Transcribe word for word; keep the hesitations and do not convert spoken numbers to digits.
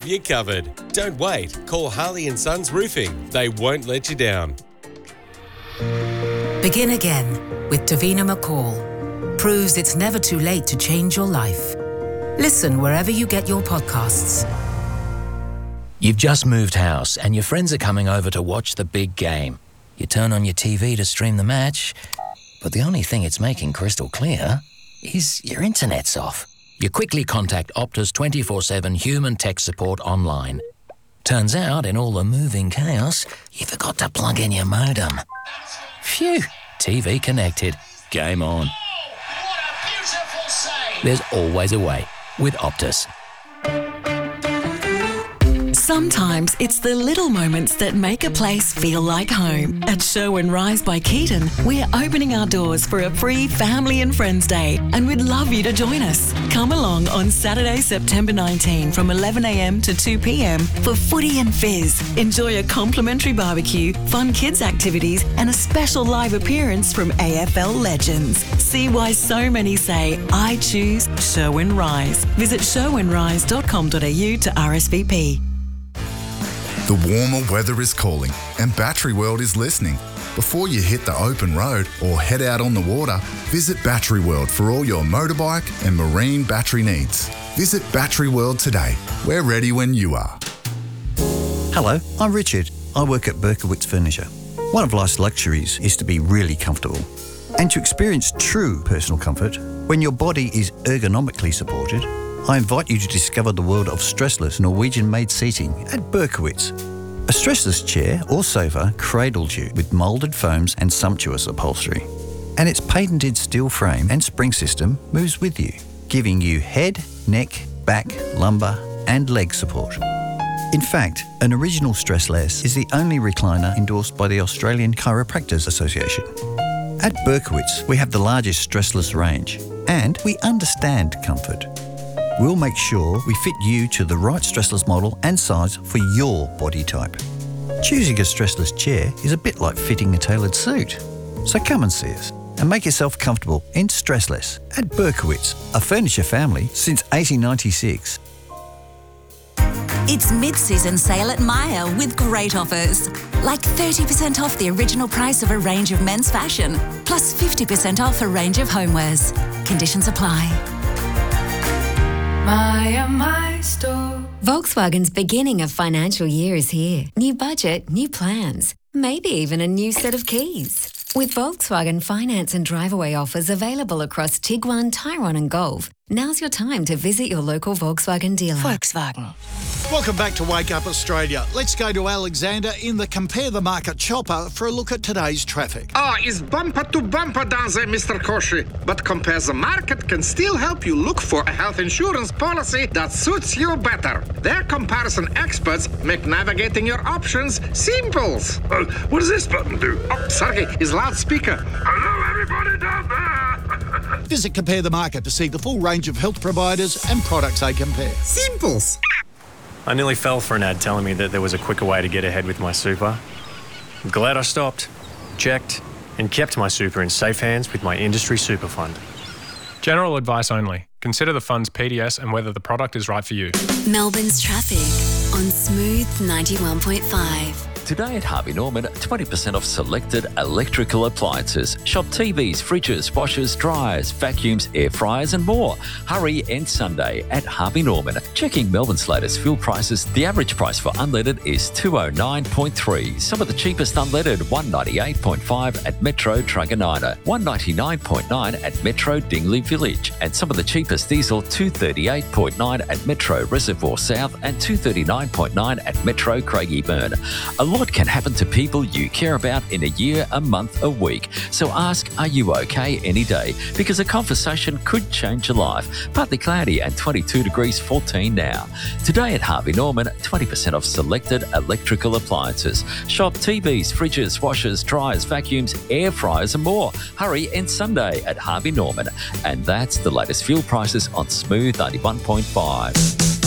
you covered. Don't wait. Call Harley and Sons Roofing. They won't let you down. Begin again with Davina McCall. Proves it's never too late to change your life. Listen wherever you get your podcasts. You've just moved house and your friends are coming over to watch the big game. You turn on your T V to stream the match, but the only thing it's making crystal clear is your internet's off. You quickly contact Optus twenty-four seven human tech support online. Turns out, in all the moving chaos, you forgot to plug in your modem. Phew, T V connected. Game on. Oh, what a beautiful save! There's always a way with Optus. Sometimes it's the little moments that make a place feel like home. At Sherwin Rise by Keaton, we're opening our doors for a free Family and Friends Day and we'd love you to join us. Come along on Saturday, September nineteenth from eleven a m to two p m for footy and fizz. Enjoy a complimentary barbecue, fun kids activities and a special live appearance from A F L legends. See why so many say, I choose Sherwin Rise. Visit sherwin rise dot com dot a u to R S V P. The warmer weather is calling and Battery World is listening. Before you hit the open road or head out on the water, visit Battery World for all your motorbike and marine battery needs. Visit Battery World today. We're ready when you are. Hello, I'm Richard. I work at Berkowitz Furniture. One of life's luxuries is to be really comfortable. And to experience true personal comfort, when your body is ergonomically supported, I invite you to discover the world of stressless Norwegian-made seating at Berkowitz. A stressless chair or sofa cradles you with moulded foams and sumptuous upholstery. And its patented steel frame and spring system moves with you, giving you head, neck, back, lumbar and leg support. In fact, an original Stressless is the only recliner endorsed by the Australian Chiropractors Association. At Berkowitz, we have the largest stressless range and we understand comfort. We'll make sure we fit you to the right stressless model and size for your body type. Choosing a stressless chair is a bit like fitting a tailored suit. So come and see us and make yourself comfortable in Stressless at Berkowitz, a furniture family since eighteen ninety-six. It's mid-season sale at Myer with great offers. Like thirty percent off the original price of a range of men's fashion, plus fifty percent off a range of homewares. Conditions apply. Myer, my store. Volkswagen's beginning of financial year is here. New budget, new plans, maybe even a new set of keys. With Volkswagen finance and drive-away offers available across Tiguan, Tyrone and Golf, now's your time to visit your local Volkswagen dealer. Volkswagen. Welcome back to Wake Up Australia. Let's go to Alexander in the Compare the Market chopper for a look at today's traffic. Ah, it's bumper to bumper down there, Mister Koshi. But Compare the Market can still help you look for a health insurance policy that suits you better. Their comparison experts make navigating your options simple. Uh, what does this button do? Oh, sorry, it's loudspeaker. Hello, everybody down there. Visit Compare the Market to see the full range of health providers and products they compare. Simples. I nearly fell for an ad telling me that there was a quicker way to get ahead with my super. I'm glad I stopped, checked, and kept my super in safe hands with my industry super fund. General advice only. Consider the fund's P D S and whether the product is right for you. Melbourne's traffic on Smooth ninety-one point five. Today at Harvey Norman, twenty percent off selected electrical appliances. Shop T Vs, fridges, washers, dryers, vacuums, air fryers and more. Hurry end Sunday at Harvey Norman. Checking Melbourne's latest fuel prices, the average price for unleaded is two oh nine point three. Some of the cheapest unleaded, one ninety-eight point five at Metro Truganina, one ninety-nine point nine at Metro Dingley Village, and some of the cheapest diesel, two thirty-eight point nine at Metro Reservoir South and two thirty-nine point nine at Metro Craigieburn. A lot can happen to people you care about in a year, a month, a week. So ask, are you okay any day? Because a conversation could change your life. Partly cloudy and twenty-two degrees fourteen now. Today at Harvey Norman, twenty percent off selected electrical appliances. Shop T Vs, fridges, washers, dryers, vacuums, air fryers and more. Hurry end Sunday at Harvey Norman. And that's the latest fuel prices on Smooth ninety-one point five.